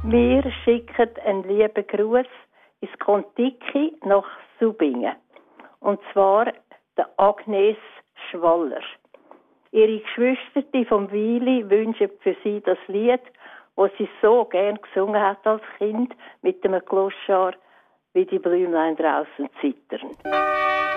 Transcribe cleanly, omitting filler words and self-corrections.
Wir schicken einen lieben Gruß ins Kontiki nach Subingen. Und zwar der Agnes Schwaller. Ihre Geschwister vom Weili wünschen für sie das Lied, das sie so gern gesungen hat als Kind, mit dem Kloschar, wie die Blümlein draußen zittern.